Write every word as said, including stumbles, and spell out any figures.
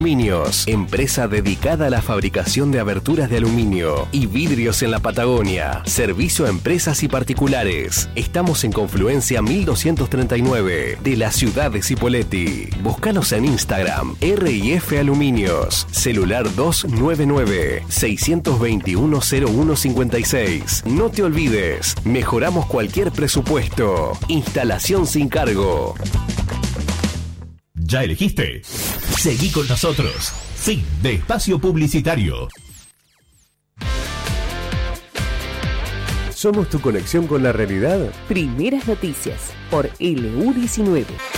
Aluminios, empresa dedicada a la fabricación de aberturas de aluminio y vidrios en la Patagonia. Servicio a empresas y particulares. Estamos en Confluencia mil doscientos treinta y nueve de la ciudad de Cipolletti. Búscanos en Instagram, R I F Aluminios. Celular dos nueve nueve, seis dos uno, cero uno cinco seis. No te olvides, mejoramos cualquier presupuesto. Instalación sin cargo. ¿Ya elegiste? Seguí con nosotros. Fin de espacio publicitario. ¿Somos tu conexión con la realidad? Primeras noticias por L U diecinueve.